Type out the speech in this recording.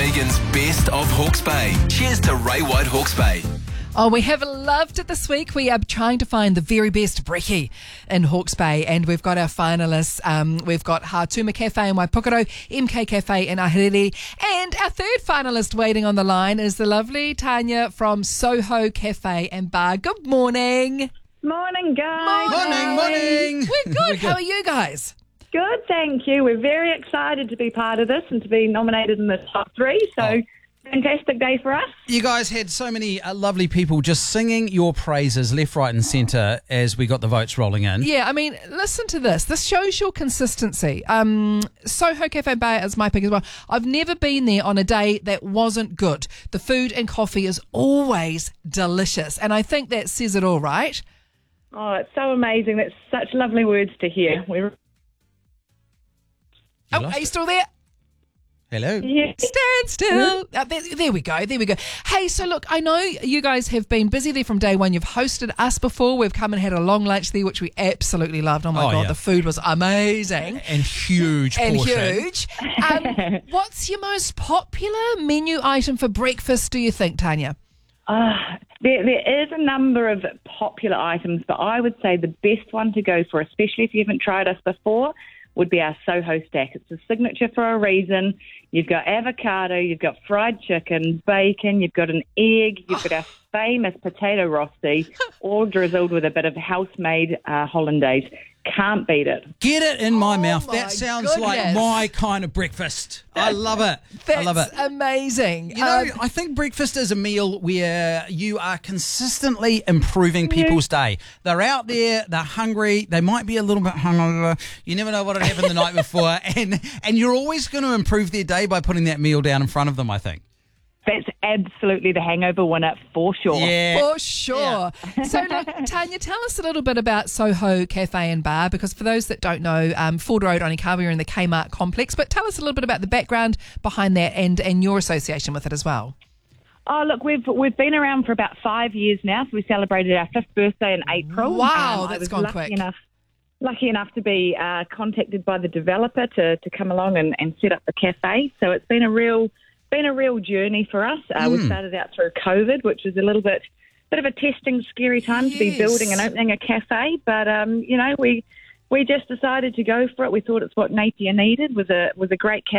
Megan's Best of Hawke's Bay. Cheers to Ray White Hawke's Bay. Oh, we have loved it this week. We are trying to find the very best brekkie in Hawke's Bay, and we've got our finalists. We've got Hatuma Cafe in Waipukaro, MK Cafe in Ahiriri, and our third finalist waiting on the line is the lovely Tanya from Soho Cafe and Bar. Good morning. Morning, guys. Morning. We're good. How are you guys? Good, thank you. We're very excited to be part of this and to be nominated in the top three. So, fantastic day for us. You guys had so many lovely people just singing your praises left, right and centre as we got the votes rolling in. Yeah, I mean, listen to this. This shows your consistency. Soho Cafe Bar is my pick as well. I've never been there on a day that wasn't good. The food and coffee is always delicious, and I think that says it all, right? Oh, it's so amazing. That's such lovely words to hear. Are you still there? Hello. Yeah. Stand still. There we go. Hey, so look, I know you guys have been busy there from day one. You've hosted us before. We've come and had a long lunch there, which we absolutely loved. Oh, my God, the food was amazing. And huge portion. What's your most popular menu item for breakfast, do you think, Tanya? There is a number of popular items, but I would say the best one to go for, especially if you haven't tried us before, would be our Soho Stack. It's a signature for a reason. You've got avocado, you've got fried chicken, bacon, you've got an egg, you've got our famous potato rosti, all drizzled with a bit of house-made hollandaise. Can't beat it. Get it in my mouth. My That sounds like my kind of breakfast. I love it. I love it. That's amazing. You know, I think breakfast is a meal where you are consistently improving people's day. They're out there, they're hungry, they might be a little bit hungover. You never know what had happened the night before. And you're always going to improve their day by putting that meal down in front of them, I think. That's absolutely the hangover winner for sure. Yeah. For sure. So, look, Tanya, tell us a little bit about Soho Cafe and Bar, because for those that don't know, Ford Road, Onikawa, are in the Kmart complex, but tell us a little bit about the background behind that and your association with it as well. Oh, look, we've been around for about 5 years now, so we celebrated our 5th birthday in April. Wow, I that's was gone lucky quick. Lucky enough to be contacted by the developer to come along and set up the cafe. So it's been a real journey for us. We started out through COVID, which was a little bit of a testing, scary time to be building and opening a cafe. But we just decided to go for it. We thought it's what Napier needed was a great cafe.